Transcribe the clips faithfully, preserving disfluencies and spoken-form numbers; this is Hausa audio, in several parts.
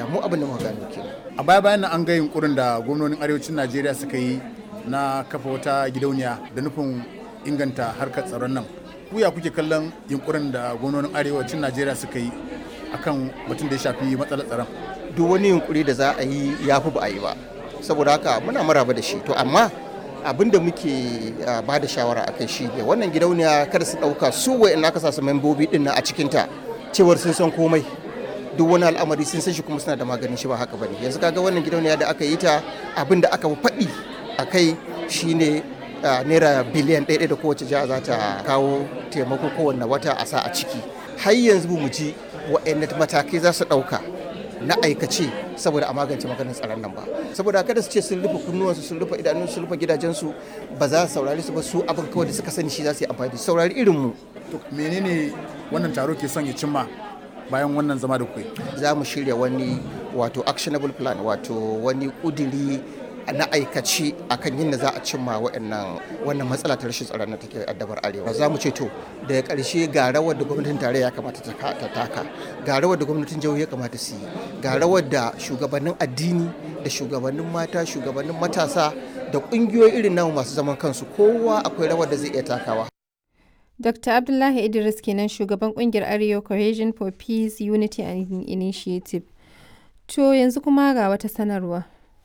mu abin da muka gano kenan. A baya bayan nan an ga yunkurin da gwamnonin arewacin Najeriya suka yi na kafa wata gidauniya da nufin inganta harkar tsaron nan. Ku ya kuke kallon yunkurin da gwamnonin arewacin Najeriya suka yi akan batun da ya shafi matsalar tsaron? Duk wani yunkuri da za a yi ya fi ba a yi ba, saboda haka muna maraba da shi. To amma abin da muke ba da shawara a kai shi ne wannan gidauniya kada su ɗauka su wa'in aka sa su membobi ɗin nan a cikinta cewar sun san komai, duk wani al'amari sun san shi kuma suna da maganin shi. Ba haka bane. Yanzu kaga wannan gidauniya da aka yi ta, abin da aka faɗi a kai shine naira biliyan ɗaya da kowace jiha za ta kawo taimako kowanne wata a sa a ciki. Har yanzu mu ji wa'in matakai za su ɗauka na aikace saboda a magance maganin tsaron nan ba. Saboda kada su ce sun rufe kunnuwansu, sun rufe idanunsu, sun rufe gidajensu, ba za su saurari su ba. Su abin kawai da suka sani shi za su yi amfani da saurari irin mu. To menene wannan taro ke son ya cimma bayan wannan zama da kuke? Za mu shirya wani wato actionable plan, wato wani kudiri na aikace akan yin da za a cimma wa'annan wannan matsala ta rashin tsaron da take addabar arewa. Za mu ce to daga ƙarshe ga rawar da gwamnatin tarayya ya kamata ta taka, ga rawar da gwamnatin jihohi ya kamata su yi, ga rawar da shugabannin addini da shugabannin mata, shugabannin matasa da ƙungiyoyi irin namu masu zaman kansu, kowa akwai rawar da zai iya takawa. Dokta Abdullahi Idris kenan, shugaban kungiyar Arewa Cohesion for Peace, Unity and Initiative. To yanzu kuma ga wata sanarwa.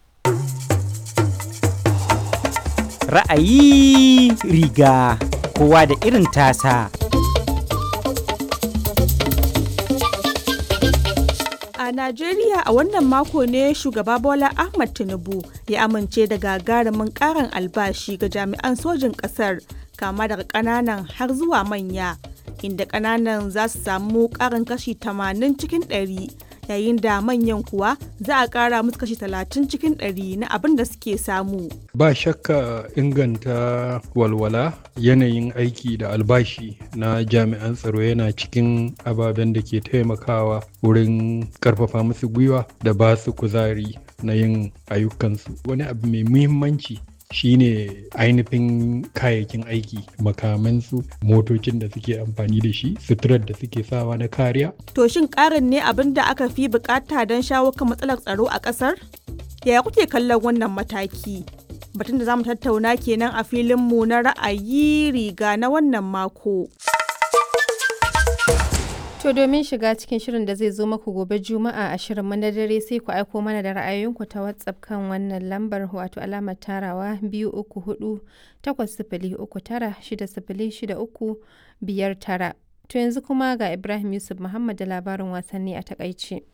Ra'ayi riga kowa da irin tasa. A Najeriya a wannan mako ne shugaba Bola Ahmed Tinubu ya amince da gagarumin ƙarin albashi ga jami'an sojin ƙasar, kama daga ƙananan har zuwa manya, inda ƙananan za su samu ƙarin kashi tamanin cikin ɗari, yayin da manyan kuwa za a ƙara musu kashi talatin cikin ɗari na abin da suke samu. Ba shakka inganta walwala, yanayin aiki da albashi na jami'an tsaro yana cikin ababen da ke taimakawa wurin ƙarfafa musu gwiwa da ba su kuzari na yin ayyukansu. Wani abu mai muhimmanci shine ainihin kayayyakin aiki, makamansu, motocin da suke amfani da shi, suturar da suke sawa na kariya. To shin ƙarin ne abin da aka fi bukata don shawo kan matsalar tsaro a ƙasar? Yaya kuke kallon wannan mataki? Batun da za mu tattauna kenan a filinmu na ra'ayi riga na wannan mako. To domin shiga cikin shirin da zai zo maku gobe Juma'a a shirin na dare, sai ku aiko mana da ra'ayoyinku ta WhatsApp kan wannan lambar, wato alamar tarawa biyu uku hudu takwas sifili uku tara shida sifili shida uku biyar tara. To yanzu kuma ga Ibrahim Yusuf Muhammad da labarin wasanni a takaice.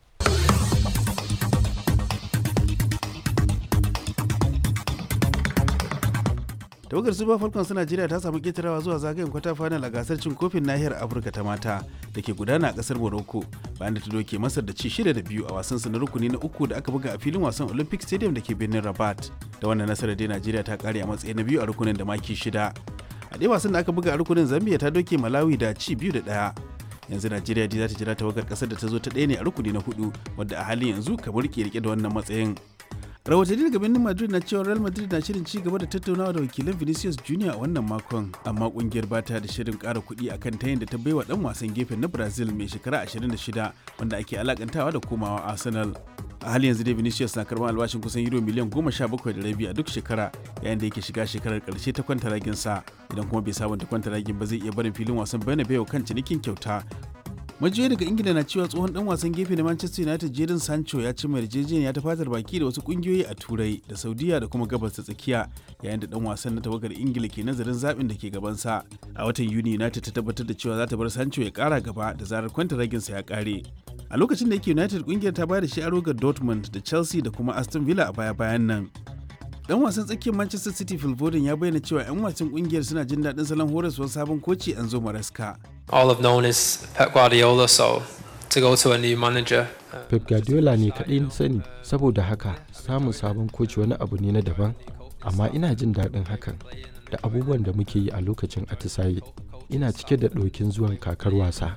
tawagar super falcons najeriya ta samu ketarawa zuwa zagayen kwata final a gasar cin kofin nahiyar afirka ta mata da ke gudana a kasar morocco bayan da ta doke masar da ci shida da biyu a wasan su na rukuni na uku da aka buga a filin wasan olympic stadium da ke birnin rabat. Da wannan nasarar dai najeriya ta kare a matsayi na biyu a rukunin da maki shida. A ɗaya wasan da aka buga a rukunin zambia ta doke malawi da ci biyu da ɗaya. Yanzu najeriya dai za ta jira tawagar kasar da ta zo ta ɗaya ne a rukuni na hudu, wadda a halin yanzu kamar ke rike da wannan matsayin. Rahotanni daga birnin Madrid na cewa Real Madrid na shirin ci gaba da tattaunawa da wakilan Vinicius Junior a wannan makon, amma kungiyar ba ta da shirin ƙara kuɗi akan tayin da ta baiwa dan wasan gefen na Brazil mai shekara ashirin da shida wanda ake alakantawa da komawa Arsenal. A halin yanzu dai Vinicius na karɓar albashin kusan euro miliyan goma sha bakwai da rabi a duk shekara, yayin da yake shiga shekarar ƙarshe ta kwantaragin sa. Idan kuma bai sabunta kwantaragin ba zai iya barin filin wasan Bernabeu kan cinikin kyauta. Majiyoyi daga Ingila na cewa tsohon dan wasan gefe na Manchester United Jadon Sancho ya cimma yarjejeniya ta fatar baki da wasu kungiyoyi a Turai da Saudiya da kuma Gabas ta Tsakiya, yayin da dan wasan na tawagar Ingila ke nazarin zaɓin da ke gabansa. A watan Yuni United ta tabbatar da cewa za ta bar Sancho ya ƙara gaba da zarar kwantaraginsa ya ƙare. A lokacin da yake United, kungiyar ta bayar da shi aro ga Dortmund da Chelsea da kuma Aston Villa a baya-bayan nan. Dan wasan tsakiyar Manchester City Phil Foden ya bayyana cewa 'yan wasan kungiyar suna jin daɗin salon horaswar sabon koci Enzo Maresca. All I've known is Pep Guardiola, so to go to a new manager. Pep Guardiola ne kaɗai na sani, saboda haka samun sabon koci wani abu ne na daban, amma ina jin daɗin hakan da abubuwan da muke yi a lokacin atisaye. Ina cike da ɗokin zuwan kakar wasa.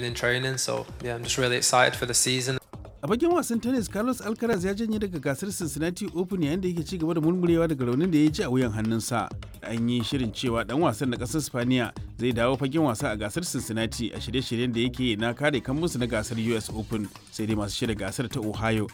A bakin wasan tennis, Carlos Alcaraz ya janye daga gasar Cincinnati Open yayin da yake ci gaba da murmurewa daga raunin da ya ji a wuyan hannunsa. An yi shirin cewa dan wasan na kasar Spaniya zai dawo fagen wasa a gasar Cincinnati a shirye-shiryen da yake na kare kammunsu na gasar U S Open. Sai dai masu shirya gasar ta Ohio